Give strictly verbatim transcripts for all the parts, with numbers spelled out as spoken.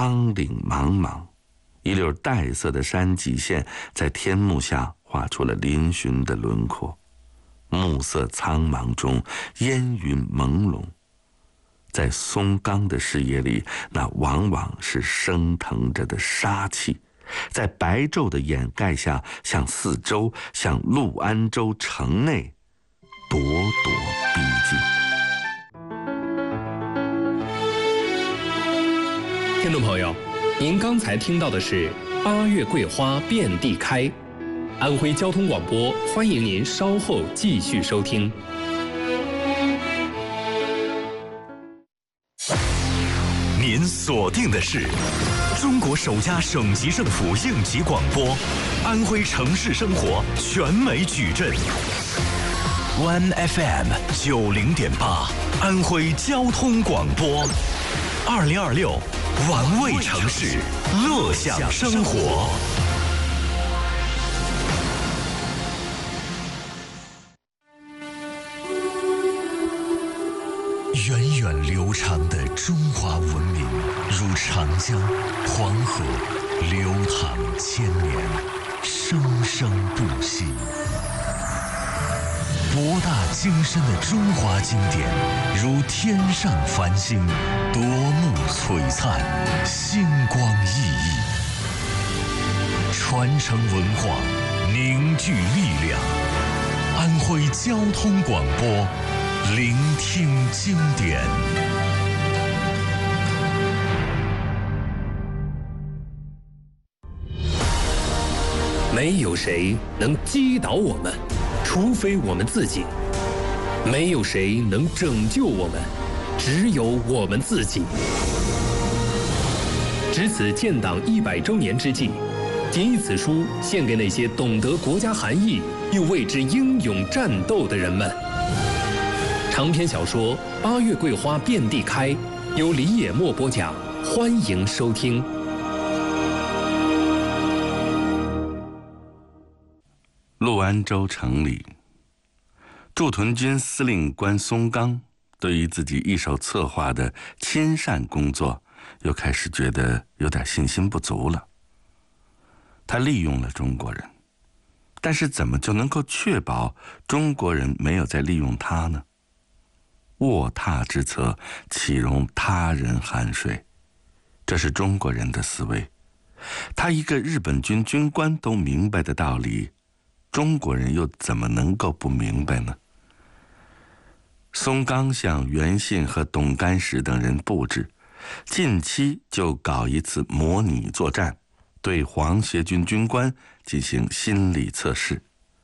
苍岭茫茫，一溜带色的山脊线在天幕下画出了嶙峋的轮廓。暮色苍茫中，烟云朦胧。在松冈的视野里，那往往是升腾着的杀气，在白昼的掩盖下，向四周，向陆安州城内咄咄逼近。 听众朋友，您刚才听到的是《八月桂花遍地开》，安徽交通广播，欢迎您稍后继续收听。 您锁定的是中国首家省级政府应急广播，安徽城市生活全美矩阵 ，One F M 九零点八，安徽交通广播，二零二六，玩味城市，乐享生活。源远流长的中华文明，如长江、黄河，流淌千年，生生不息。博大精深的中华经典，如天上繁星，夺目璀璨，星光熠熠。传承文化，凝聚力量。安徽交通广播，聆听经典。 没有谁能击倒我们，除非我们自己；没有谁能拯救我们，只有我们自己。值此建党一百周年之际，谨以此书献给那些懂得国家含义又为之英勇战斗的人们。长篇小说《八月桂花遍地开》，由李野墨播讲，欢迎收听。 陆安州城里，驻屯军司令官松冈对于自己一手策划的亲善工作，又开始觉得有点信心不足了。他利用了中国人，但是怎么就能够确保中国人没有再利用他呢？卧榻之侧，岂容他人酣睡？这是中国人的思维。他一个日本军军官都明白的道理，中国人又怎么能够不明白呢？松冈向袁信和董干石等人布置，近期就搞一次模拟作战，对皇协军军官进行心理测试。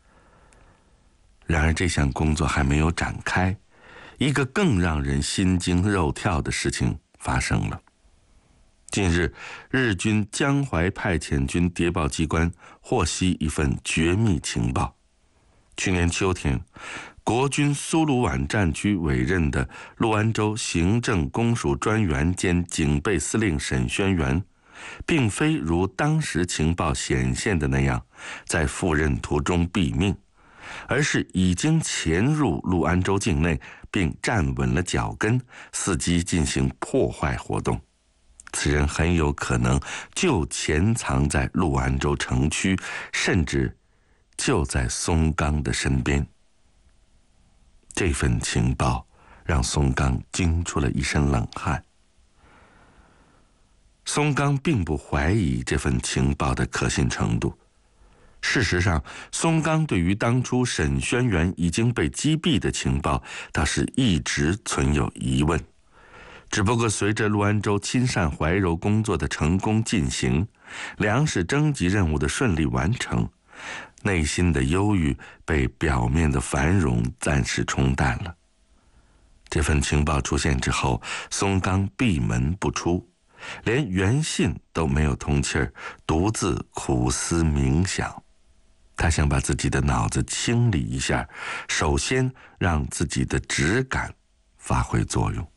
然而这项工作还没有展开，一个更让人心惊肉跳的事情发生了。近日，日军江淮派遣军谍报机关获悉一份绝密情报。去年秋天，国军苏鲁皖战区委任的陆安州行政公署专员兼警备司令沈轩辕，并非如当时情报显现的那样在赴任途中毙命，而是已经潜入陆安州境内，并站稳了脚跟，伺机进行破坏活动。此人很有可能就潜藏在陆安州城区，甚至就在松冈的身边。这份情报让松冈惊出了一身冷汗。松冈并不怀疑这份情报的可信程度。事实上，松冈对于当初沈轩辕已经被击毙的情报，倒是一直存有疑问。只不过随着陆安州亲善怀柔工作的成功进行，粮食征集任务的顺利完成，内心的忧郁被表面的繁荣暂时冲淡了。这份情报出现之后，松冈闭门不出，连袁信都没有通气儿，独自苦思冥想。他想把自己的脑子清理一下，首先让自己的直感发挥作用。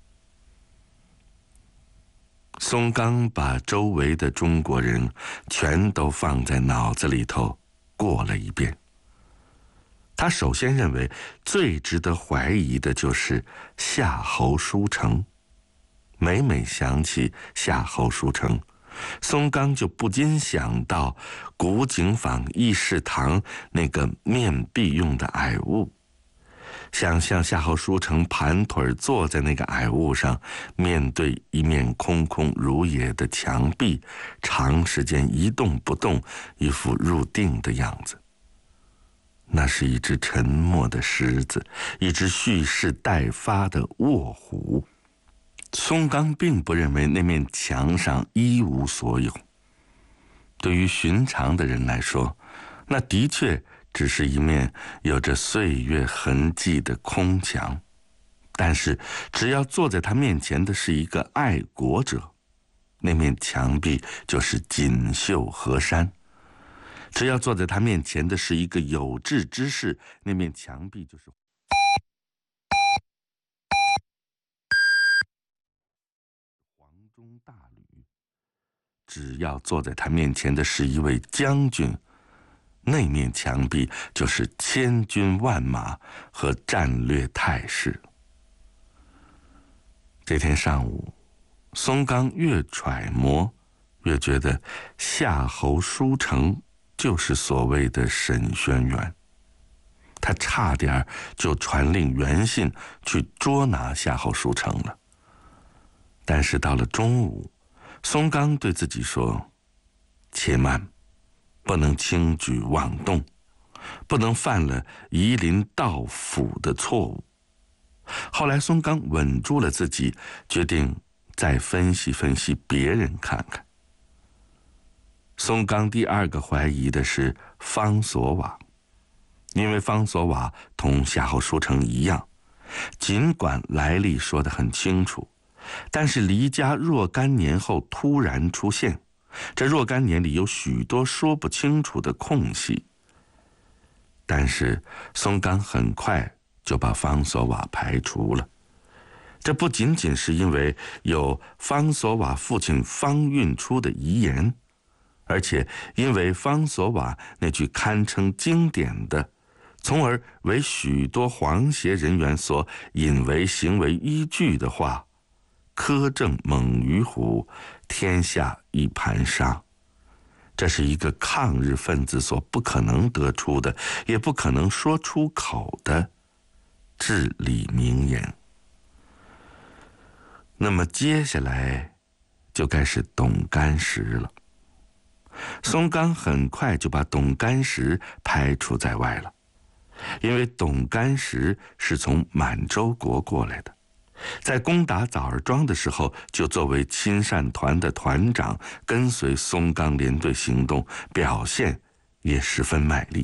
松冈把周围的中国人全都放在脑子里头过了一遍。他首先认为最值得怀疑的就是夏侯书成。 每每想起夏侯书成，松冈就不禁想到古井坊议事堂那个面壁用的矮物，想象夏侯书成盘腿坐在那个矮物上，面对一面空空如也的墙壁，长时间一动不动，一副入定的样子。那是一只沉默的狮子，一只蓄势待发的卧虎。松冈并不认为那面墙上一无所有，对于寻常的人来说，那的确只是一面有着岁月痕迹的空墙。但是只要坐在他面前的是一个爱国者，那面墙壁就是锦绣河山；只要坐在他面前的是一个有志之士，那面墙壁就是黄钟大吕；只要坐在他面前的是一位将军，那面墙壁就是千军万马和战略态势。这天上午，松冈越揣摩，越觉得夏侯书成就是所谓的沈轩辕。他差点就传令袁信去捉拿夏侯书成了。但是到了中午，松冈对自己说：且慢，不能轻举妄动，不能犯了夷陵盗斧的错误。后来松冈稳住了自己，决定再分析分析别人看看。松冈第二个怀疑的是方索瓦，因为方索瓦同夏侯书成一样，尽管来历说得很清楚，但是离家若干年后突然出现，这若干年里有许多说不清楚的空隙。但是松冈很快就把方索瓦排除了，这不仅仅是因为有方索瓦父亲方运初的遗言，而且因为方索瓦那句堪称经典的，从而为许多皇协人员所引为行为依据的话：苛政猛于虎，天下一盘沙。这是一个抗日分子所不可能得出的，也不可能说出口的至理名言。那么接下来就该是董干石了。松冈很快就把董干石排除在外了，因为董干石是从满洲国过来的，在攻打枣儿庄的时候，就作为亲善团的团长，跟随松冈联队行动，表现也十分卖力。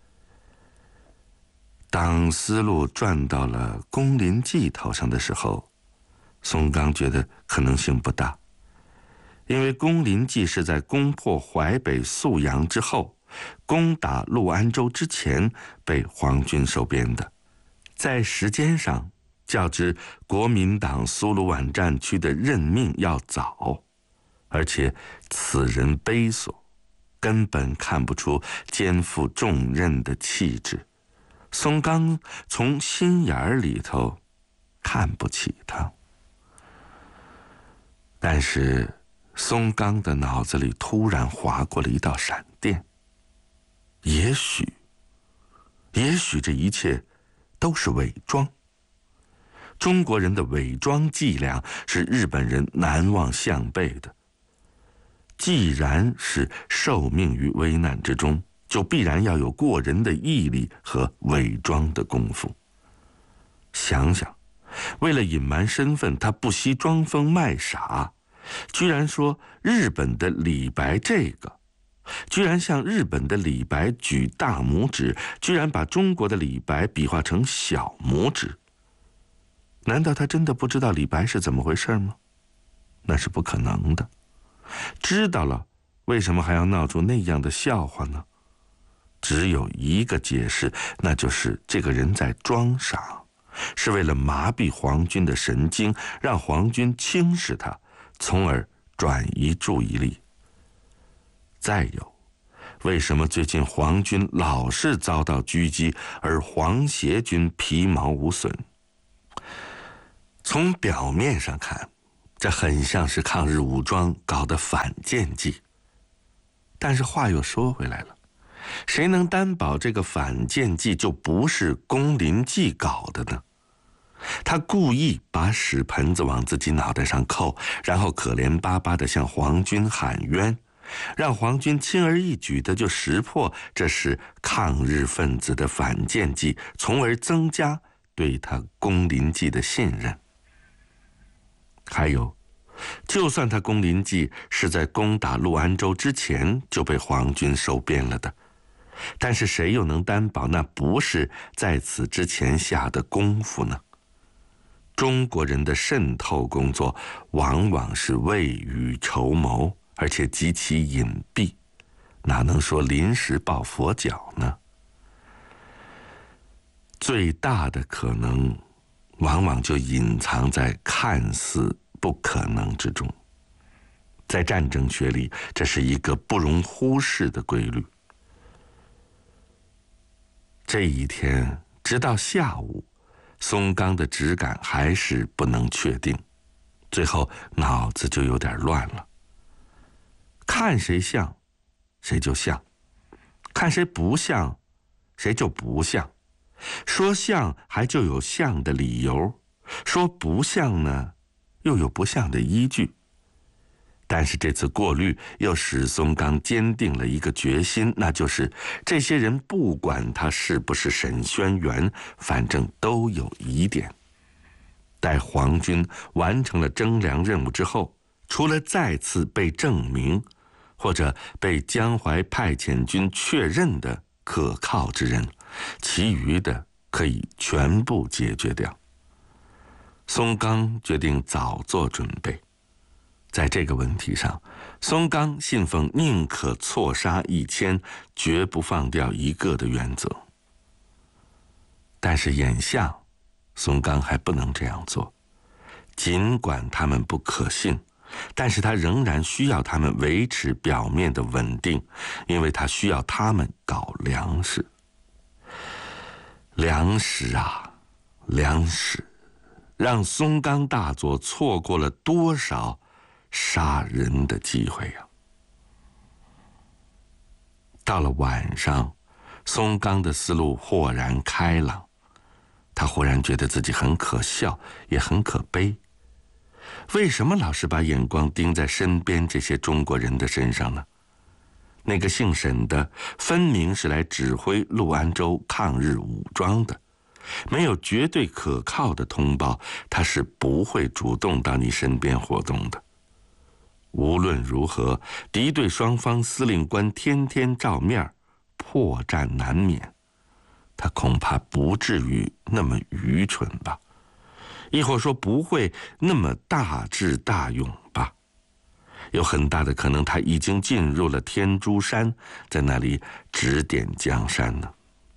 当思路转到了宫林计头上的时候，松冈觉得可能性不大，因为宫林计是在攻破淮北宿阳之后，攻打陆安州之前被皇军收编的，在时间上较之国民党苏鲁皖战区的任命要早，而且此人卑琐，根本看不出肩负重任的气质。松冈从心眼里头看不起他。但是松冈的脑子里突然划过了一道闪电，也许也许这一切都是伪装。中国人的伪装伎俩是日本人难忘项背的。既然是受命于危难之中，就必然要有过人的毅力和伪装的功夫。想想，为了隐瞒身份，他不惜装疯卖傻，居然说日本的李白这个，居然向日本的李白举大拇指，居然把中国的李白比划成小拇指。难道他真的不知道李白是怎么回事吗？那是不可能的。知道了，为什么还要闹出那样的笑话呢？只有一个解释，那就是这个人在装傻，是为了麻痹皇军的神经，让皇军轻视他，从而转移注意力。再有，为什么最近皇军老是遭到狙击，而皇协军皮毛无损？从表面上看， 这很像是抗日武装搞的反间计。但是话又说回来了，谁能担保这个反间计就不是龚林骥搞的呢？他故意把屎盆子往自己脑袋上扣，然后可怜巴巴地向皇军喊冤，让皇军轻而易举地就识破这是抗日分子的反间计，从而增加对他龚林骥的信任。还有，就算他龚林骥是在攻打陆安州之前就被皇军收编了的，但是谁又能担保那不是在此之前下的功夫呢？中国人的渗透工作往往是未雨绸缪，而且极其隐蔽，哪能说临时抱佛脚呢？最大的可能往往就隐藏在看似不可能之中。在战争学里，这是一个不容忽视的规律。这一天直到下午，松冈的直感还是不能确定，最后脑子就有点乱了。看谁像谁就像，看谁不像谁就不像，说像还就有像的理由，说不像呢又有不像的依据。但是这次过滤又使松冈坚定了一个决心，那就是这些人不管他是不是沈轩辕，反正都有疑点。待皇军完成了征粮任务之后，除了再次被证明或者被江淮派遣军确认的可靠之人，其余的可以全部解决掉。松冈决定早做准备。在这个问题上，松冈信奉宁可错杀一千，绝不放掉一个的原则。但是眼下，松冈还不能这样做。尽管他们不可信，但是他仍然需要他们维持表面的稳定，因为他需要他们搞粮食。粮食啊，粮食，让松冈大佐错过了多少杀人的机会呀！到了晚上，松冈的思路豁然开朗，他忽然觉得自己很可笑，也很可悲。为什么老是把眼光盯在身边这些中国人的身上呢？那个姓沈的，分明是来指挥陆安州抗日武装的，没有绝对可靠的通报，他是不会主动到你身边活动的。无论如何，敌对双方司令官天天照面，破绽难免。他恐怕不至于那么愚蠢吧，亦或说不会那么大智大勇吧。有很大的可能他已经进入了天竺山，在那里指点江山呢。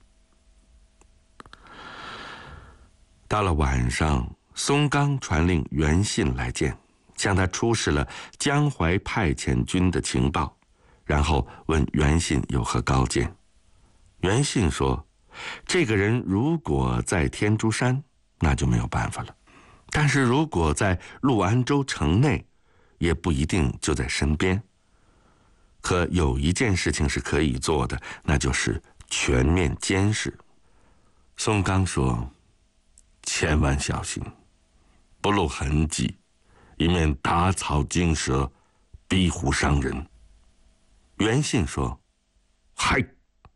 到了晚上，松冈传令袁信来见，向他出示了江淮派遣军的情报，然后问袁信有何高见。袁信说，这个人如果在天竺山，那就没有办法了，但是如果在陆安州城内，也不一定就在身边。可有一件事情是可以做的，那就是全面监视。松冈说，千万小心，不露痕迹，以免打草惊蛇，逼虎伤人。袁信说，嗨。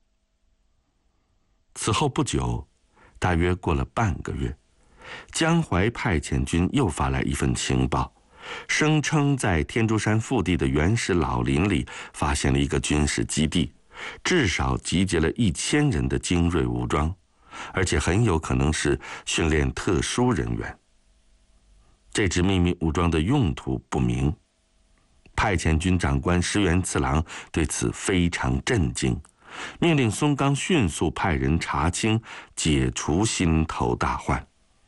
此后不久，大约过了半个月，江淮派遣军又发来一份情报，声称在天竺山腹地的原始老林里发现了一个军事基地，至少集结了一千人的精锐武装，而且很有可能是训练特殊人员。这支秘密武装的用途不明，派遣军长官石原次郎对此非常震惊，命令松冈迅速派人查清，解除心头大患。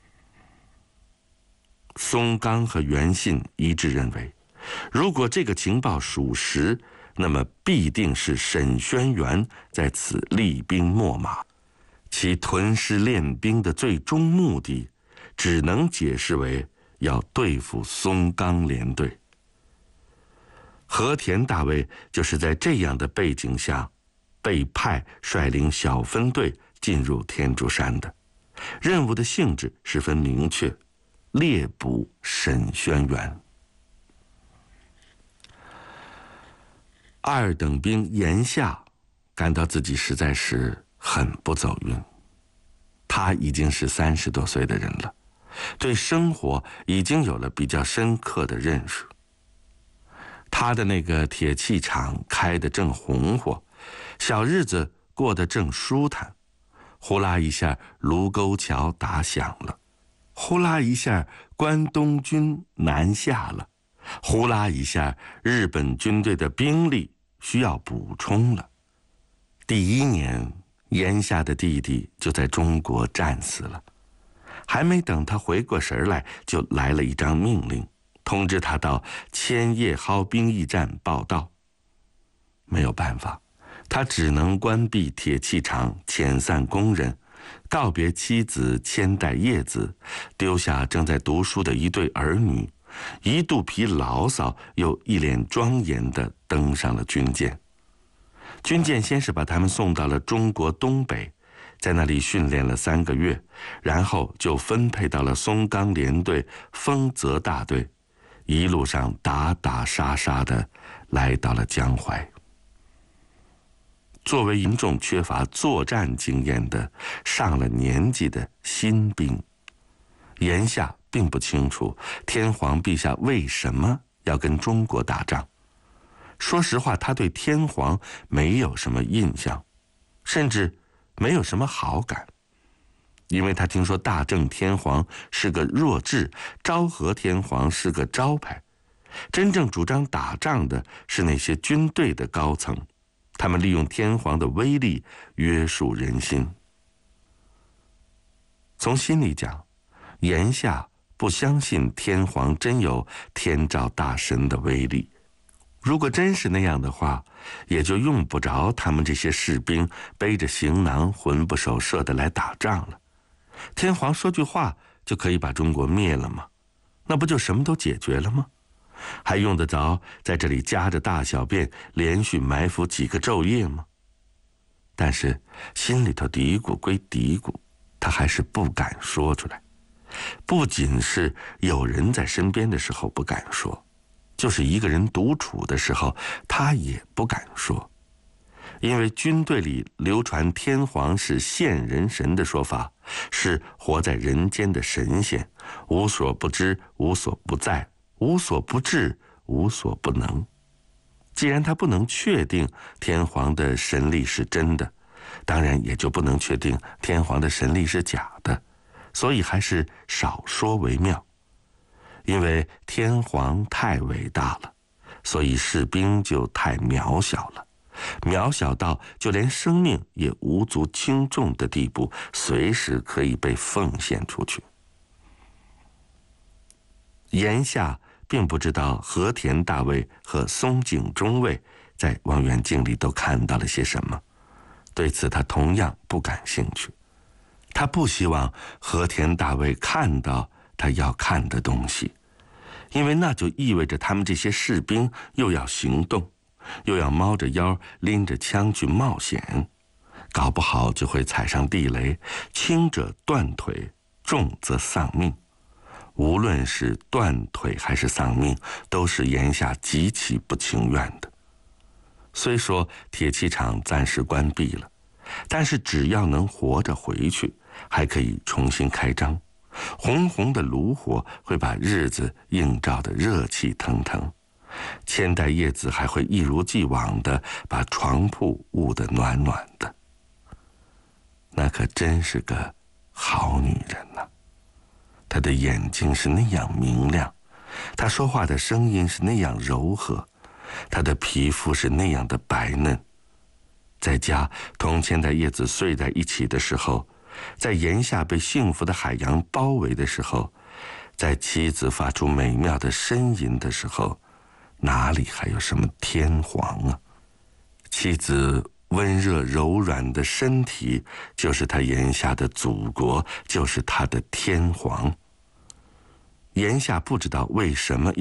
松冈和袁信一致认为，如果这个情报属实，那么必定是沈轩辕在此厉兵秣马，其屯师练兵的最终目的，只能解释为要对付松冈联队。和田大尉就是在这样的背景下被派率领小分队进入天竺山的。任务的性质十分明确，猎捕沈轩辕。二等兵严夏感到自己实在是很不走运。他已经是三十多岁的人了，对生活已经有了比较深刻的认识。他的那个铁器厂开得正红火，小日子过得正舒坦。呼啦一下，卢沟桥打响了；呼啦一下，关东军南下了；呼啦一下，日本军队的兵力需要补充了。第一年，严夏的弟弟就在中国战死了。还没等他回过神来，就来了一张命令，通知他到千叶蒿兵役站报到。没有办法，他只能关闭铁器厂，遣散工人，告别妻子千代叶子，丢下正在读书的一对儿女，一肚皮牢骚，又一脸庄严地登上了军舰。军舰先是把他们送到了中国东北，在那里训练了三个月，然后就分配到了松冈联队丰泽大队，一路上打打杀杀的来到了江淮。作为营众缺乏作战经验的上了年纪的新兵，严夏并不清楚天皇陛下为什么要跟中国打仗。说实话，他对天皇没有什么印象，甚至没有什么好感，因为他听说大正天皇是个弱智，昭和天皇是个招牌，真正主张打仗的是那些军队的高层，他们利用天皇的威力约束人心。从心里讲，严夏不相信天皇真有天照大神的威力。如果真是那样的话，也就用不着他们这些士兵背着行囊魂不守舍的来打仗了。天皇说句话就可以把中国灭了吗？那不就什么都解决了吗？还用得着在这里夹着大小便连续埋伏几个昼夜吗？但是心里头嘀咕归嘀咕，他还是不敢说出来。不仅是有人在身边的时候不敢说，就是一个人独处的时候，他也不敢说。因为军队里流传天皇是现人神的说法，是活在人间的神仙，无所不知，无所不在，无所不至，无所不能。既然他不能确定天皇的神力是真的，当然也就不能确定天皇的神力是假的，所以还是少说为妙。因为天皇太伟大了，所以士兵就太渺小了，渺小到就连生命也无足轻重的地步，随时可以被奉献出去。严夏并不知道和田大尉和松井中尉在望远镜里都看到了些什么，对此他同样不感兴趣。他不希望和田大尉看到他要看的东西，因为那就意味着他们这些士兵又要行动，又要猫着腰拎着枪去冒险，搞不好就会踩上地雷，轻者断腿，重则丧命。无论是断腿还是丧命，都是严夏极其不情愿的。虽说铁器厂暂时关闭了，但是只要能活着回去，还可以重新开张。红红的炉火会把日子映照得热气腾腾，千代叶子还会一如既往地把床铺捂得暖暖的。那可真是个好女人呐、啊！她的眼睛是那样明亮，她说话的声音是那样柔和，她的皮肤是那样的白嫩。在家同千代叶子睡在一起的时候，在炎夏被幸福的海洋包围的时候，在妻子发出美妙的呻吟的时候，哪里还有什么天皇啊？妻子温热柔软的身体就是他炎夏的祖国，就是他的天皇。 言下不知道为什么